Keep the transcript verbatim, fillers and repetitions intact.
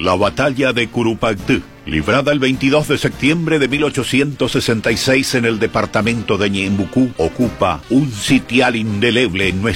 La batalla de Curupaytí, librada el veintidós de septiembre de mil ochocientos sesenta y seis en el departamento de Ñeembucú, ocupa un sitial indeleble en nuestra